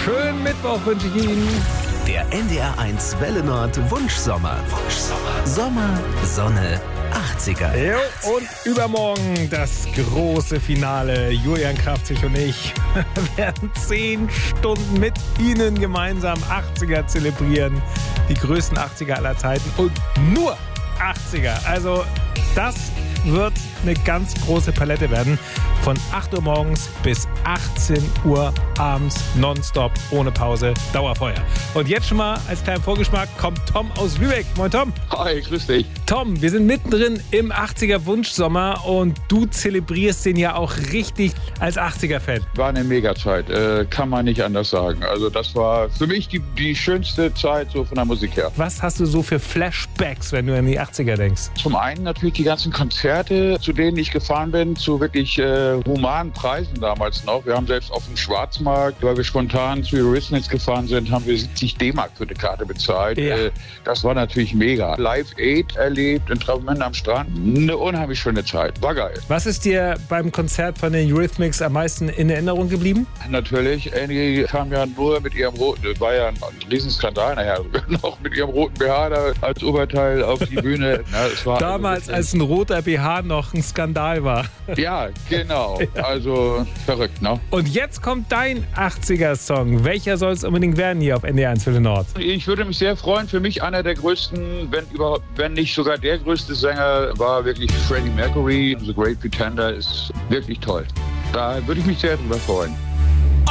Schönen Mittwoch wünsche ich Ihnen. Der NDR1 Welle Nord Wunschsommer. Sommer, Sonne, 80er. Jo, und übermorgen das große Finale. Julian Kraftzig und ich werden 10 Stunden mit Ihnen gemeinsam 80er zelebrieren. Die größten 80er aller Zeiten und nur 80er. Also das wird eine ganz große Palette werden. Von 8 Uhr morgens bis 18 Uhr abends nonstop, ohne Pause, Dauerfeuer. Und jetzt schon mal als kleinen Vorgeschmack kommt Tom aus Lübeck. Moin Tom. Hi, grüß dich. Tom, wir sind mittendrin im 80er Wunschsommer und du zelebrierst den ja auch richtig als 80er-Fan. War eine Mega-Zeit, kann man nicht anders sagen. Also das war für mich die schönste Zeit so von der Musik her. Was hast du so für Flashbacks, wenn du an die 80er denkst? Zum einen natürlich die ganzen Konzerte, zu denen ich gefahren bin, zu wirklich humanen Preisen damals noch. Wir haben selbst auf dem Schwarzmarkt, weil wir spontan zu Eurythmics gefahren sind, haben wir 70 D-Mark für eine Karte bezahlt. Ja. Das war natürlich mega. Live Aid erlebt in Travemünde am Strand. Eine unheimlich schöne Zeit. War geil. Was ist dir beim Konzert von den Eurythmics am meisten in Erinnerung geblieben? Natürlich, Annie kam ja nur mit ihrem roten, das war ja ein Riesenskandal nachher, noch mit ihrem roten BH da als Oberteil auf die Bühne. Na, es war Damals, als ein roter BH noch ein Skandal war. Ja, genau. Also verrückt, ne? Und jetzt kommt dein 80er-Song. Welcher soll es unbedingt werden hier auf NDR1 Welle Nord? Ich würde mich sehr freuen. Für mich einer der größten, wenn nicht sogar der größte Sänger, war wirklich Freddie Mercury. The Great Pretender ist wirklich toll. Da würde ich mich sehr drüber freuen.